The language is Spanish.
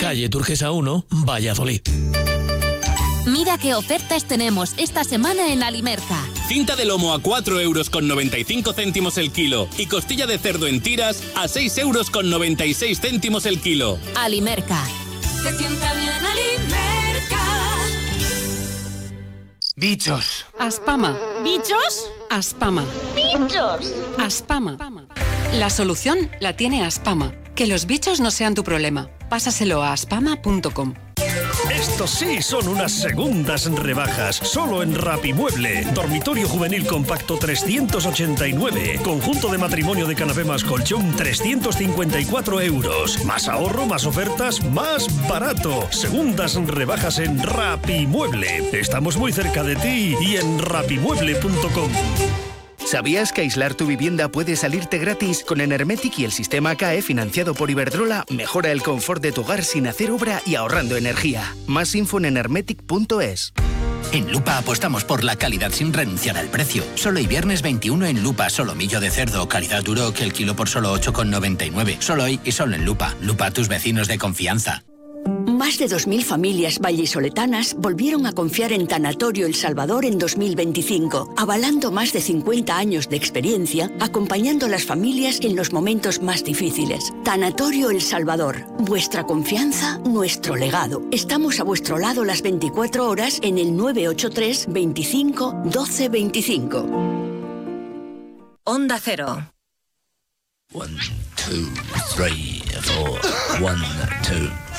calle Turquesa 1, Valladolid. Mira qué ofertas tenemos esta semana en Alimerca. Cinta de lomo a 4,95 € el kilo y costilla de cerdo en tiras a 6,96 € el kilo. Alimerca. Te sienta bien Alimerca. Bichos. Aspama. ¿Bichos? Aspama. ¡Bichos! Aspama. La solución la tiene Aspama. Que los bichos no sean tu problema. Pásaselo a aspama.com. Estos sí son unas segundas rebajas, solo en Rapimueble. Dormitorio juvenil compacto 389. Conjunto de matrimonio de canapé más colchón 354 €. Más ahorro, más ofertas, más barato. Segundas rebajas en Rapimueble. Estamos muy cerca de ti y en rapimueble.com. ¿Sabías que aislar tu vivienda puede salirte gratis? Con Enermetic y el sistema CAE financiado por Iberdrola, mejora el confort de tu hogar sin hacer obra y ahorrando energía. Más info en enermetic.es. En Lupa apostamos por la calidad sin renunciar al precio. Solo hoy viernes 21 en Lupa, solomillo de cerdo, calidad duro, que el kilo por solo 8,99. Solo hoy y solo en Lupa. Lupa, tus vecinos de confianza. Más de 2.000 familias vallisoletanas volvieron a confiar en Tanatorio El Salvador en 2025, avalando más de 50 años de experiencia, acompañando a las familias en los momentos más difíciles. Tanatorio El Salvador, vuestra confianza, nuestro legado. Estamos a vuestro lado las 24 horas en el 983 25 12 25. Onda Cero. 1, 2, 3, 4. 1, 2.